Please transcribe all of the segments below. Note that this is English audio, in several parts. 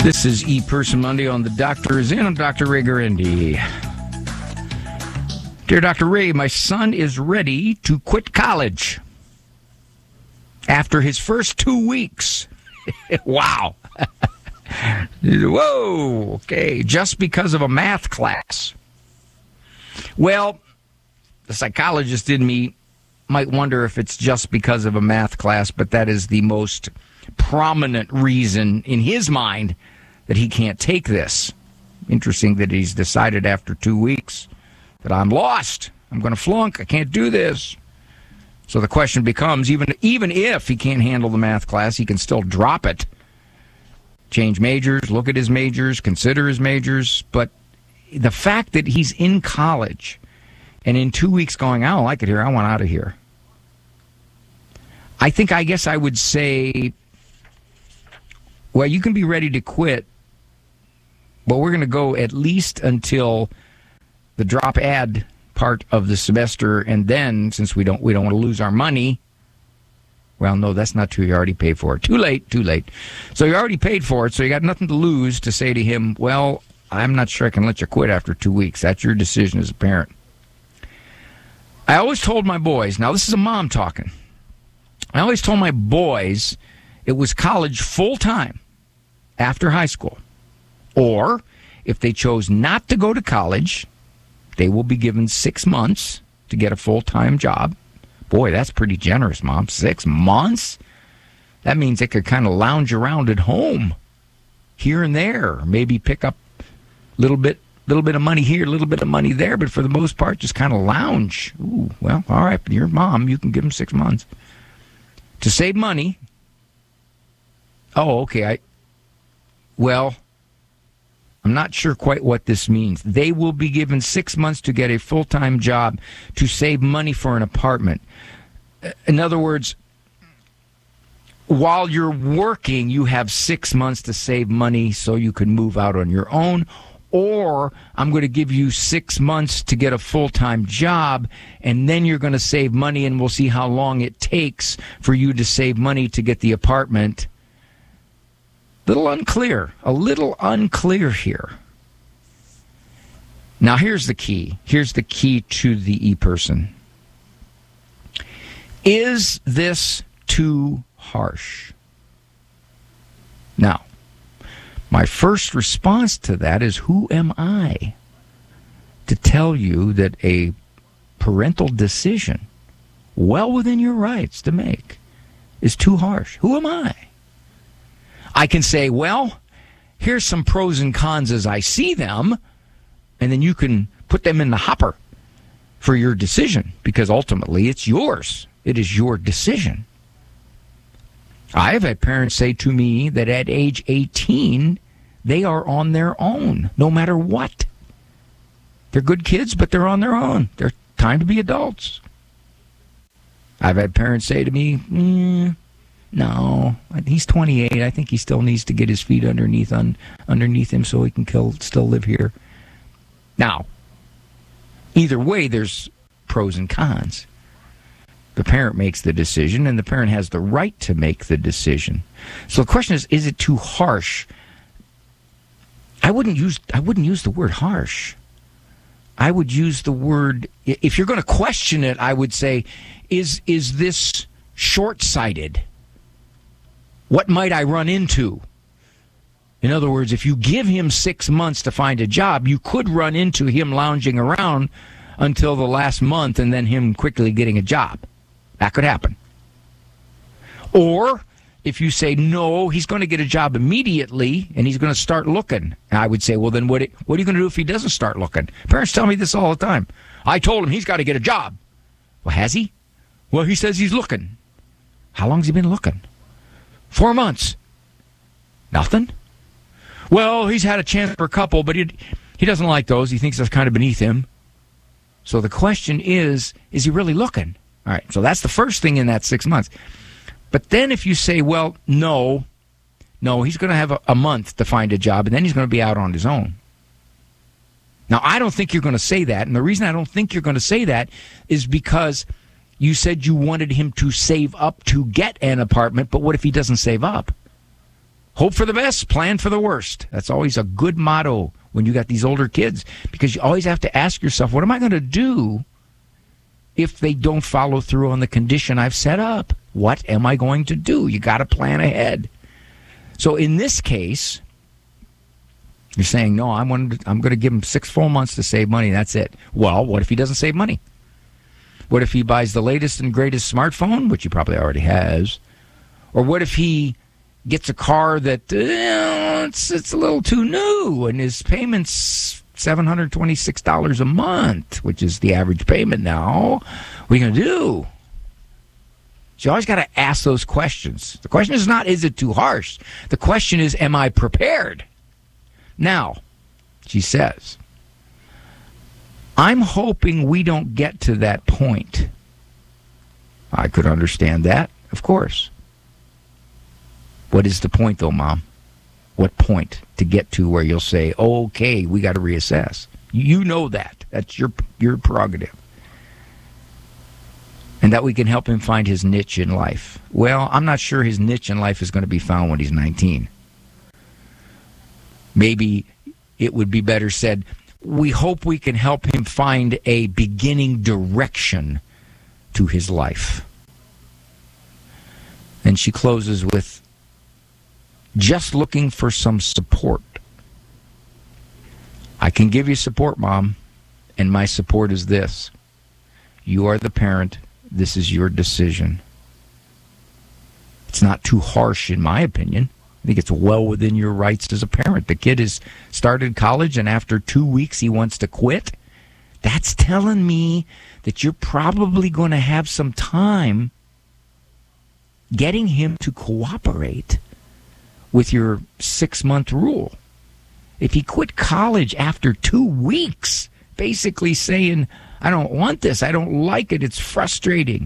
This is E-Person Monday on The Doctor Is In. I'm Dr. Ray Guarendi. Dear Dr. Ray, my son is ready to quit college after his first 2 weeks. Wow. Whoa. Okay. Just because of a math class. Well, the psychologist in me might wonder if it's just because of a math class, but that is the most prominent reason in his mind that he can't take this. Interesting that he's decided after 2 weeks that I'm lost. I'm going to flunk. I can't do this. So the question becomes, even if he can't handle the math class, he can still drop it. Change majors, look at his majors, consider his majors. But the fact that he's in college and in 2 weeks going, I don't like it here, I want out of here. I guess I would say, well, you can be ready to quit, but we're going to go at least until the drop ad part of the semester, and then, since we don't want to lose our money, well, no, that's not true. You already paid for it. Too late. So you already paid for it, so you got nothing to lose to say to him, well, I'm not sure I can let you quit after 2 weeks. That's your decision as a parent. I always told my boys, now this is a mom talking, I always told my boys it was college full-time after high school. Or, if they chose not to go to college, they will be given 6 months to get a full-time job. Boy, that's pretty generous, Mom. 6 months? That means they could kind of lounge around at home, here and there. Maybe pick up a little bit of money here, a little bit of money there, but for the most part, just kind of lounge. Ooh, well, all right, you're mom. You can give them 6 months. To save money. Oh, okay. I'm not sure quite what this means. They will be given 6 months to get a full-time job to save money for an apartment. In other words, while you're working, you have 6 months to save money so you can move out on your own. Or I'm going to give you 6 months to get a full-time job, and then you're going to save money, and we'll see how long it takes for you to save money to get the apartment. A little unclear here. Now, here's the key. Here's the key to the E-Person. Is this too harsh? Now, my first response to that is, who am I to tell you that a parental decision, well within your rights to make, is too harsh? Who am I? I can say, well, here's some pros and cons as I see them, and then you can put them in the hopper for your decision, because ultimately it's yours. It is your decision. I have had parents say to me that at age 18, they are on their own, no matter what. They're good kids, but they're on their own. They're time to be adults. I've had parents say to me, no, he's 28. I think he still needs to get his feet underneath him so he can still live here. Now, either way, there's pros and cons. The parent makes the decision, and the parent has the right to make the decision. So the question is it too harsh? I wouldn't use the word harsh. I would use the word, if you're going to question it, I would say, is this short-sighted? What might I run into? In other words, if you give him 6 months to find a job, you could run into him lounging around until the last month and then him quickly getting a job. That could happen. Or if you say, no, he's going to get a job immediately and he's going to start looking, I would say, well, then what are you going to do if he doesn't start looking? Parents tell me this all the time. I told him he's got to get a job. Well, has he? Well, he says he's looking. How long has he been looking? 4 months. Nothing? Well, he's had a chance for a couple, but he doesn't like those. He thinks that's kind of beneath him. So the question is he really looking? All right, so that's the first thing in that 6 months. But then if you say, well, no, he's going to have a month to find a job, and then he's going to be out on his own. Now, I don't think you're going to say that, and the reason I don't think you're going to say that is because you said you wanted him to save up to get an apartment, but what if he doesn't save up? Hope for the best, plan for the worst. That's always a good motto when you got these older kids, because you always have to ask yourself, what am I going to do if they don't follow through on the condition I've set up? What am I going to do? You got to plan ahead. So in this case, you're saying, no, I'm going to give him 6 full months to save money. That's it. Well, what if he doesn't save money? What if he buys the latest and greatest smartphone, which he probably already has? Or what if he gets a car that it's a little too new and his payment's $726 a month, which is the average payment now? What are you going to do? So you always got to ask those questions. The question is not, is it too harsh? The question is, am I prepared? Now, she says, I'm hoping we don't get to that point. I could understand that, of course. What is the point, though, Mom? What point to get to where you'll say, oh, okay, we got to reassess? You know that. That's your prerogative. And that we can help him find his niche in life. Well, I'm not sure his niche in life is going to be found when he's 19. Maybe it would be better said, we hope we can help him find a beginning direction to his life. And she closes with, just looking for some support. I can give you support, Mom, and my support is this. You are the parent. This is your decision. It's not too harsh, in my opinion. I think it's well within your rights as a parent. The kid has started college, and after 2 weeks he wants to quit. That's telling me that you're probably going to have some time getting him to cooperate with your 6-month rule. If he quit college after 2 weeks, basically saying, I don't want this, I don't like it, it's frustrating.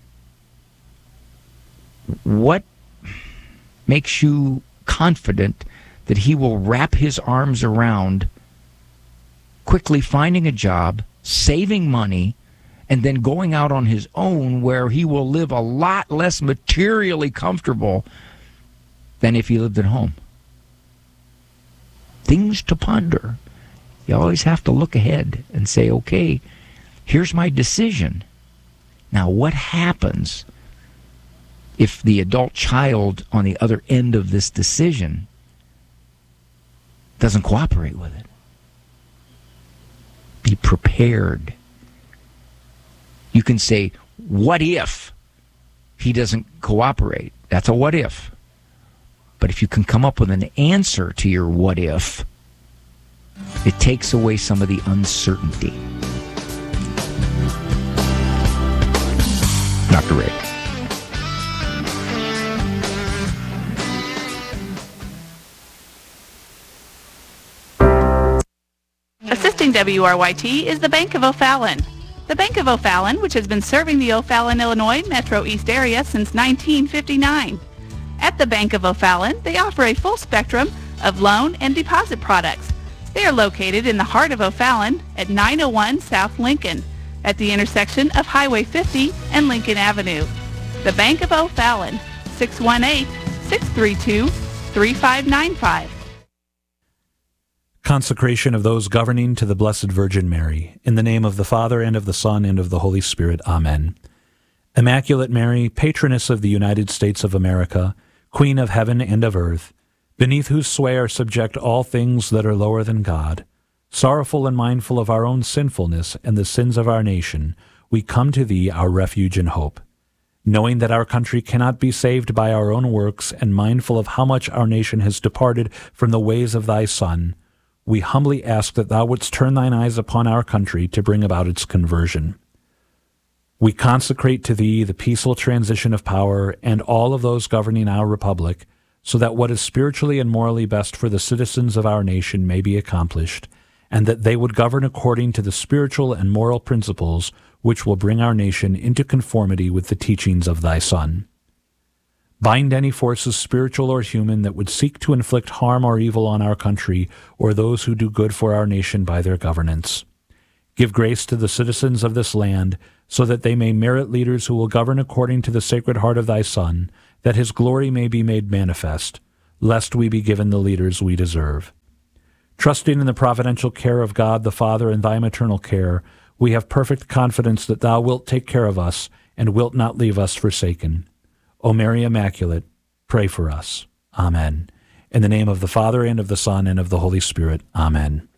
What makes you confident that he will wrap his arms around quickly finding a job, saving money, and then going out on his own where he will live a lot less materially comfortable than if he lived at home? Things to ponder. You always have to look ahead and say, okay, here's my decision. Now, what happens if the adult child on the other end of this decision doesn't cooperate with it? Be prepared. You can say, what if he doesn't cooperate? That's a what if. But if you can come up with an answer to your what if, it takes away some of the uncertainty. Dr. Ray. Assisting WRYT is the Bank of O'Fallon. The Bank of O'Fallon, which has been serving the O'Fallon, Illinois Metro East area since 1959. At the Bank of O'Fallon, they offer a full spectrum of loan and deposit products. They are located in the heart of O'Fallon at 901 South Lincoln, at the intersection of Highway 50 and Lincoln Avenue. The Bank of O'Fallon, 618-632-3595. Consecration of those governing to the Blessed Virgin Mary. In the name of the Father, and of the Son, and of the Holy Spirit. Amen. Immaculate Mary, patroness of the United States of America, Queen of heaven and of earth, beneath whose sway are subject all things that are lower than God, sorrowful and mindful of our own sinfulness and the sins of our nation, we come to thee, our refuge and hope. Knowing that our country cannot be saved by our own works, and mindful of how much our nation has departed from the ways of thy Son, we humbly ask that thou wouldst turn thine eyes upon our country to bring about its conversion. We consecrate to thee the peaceful transition of power and all of those governing our republic, so that what is spiritually and morally best for the citizens of our nation may be accomplished, and that they would govern according to the spiritual and moral principles which will bring our nation into conformity with the teachings of thy Son. Bind any forces, spiritual or human, that would seek to inflict harm or evil on our country or those who do good for our nation by their governance. Give grace to the citizens of this land, so that they may merit leaders who will govern according to the Sacred Heart of thy Son, that his glory may be made manifest. lest we be given the leaders we deserve. Trusting in the providential care of God the Father and thy maternal care, we have perfect confidence that thou wilt take care of us and wilt not leave us forsaken. O Mary Immaculate, pray for us. Amen. In the name of the Father, and of the Son, and of the Holy Spirit. Amen.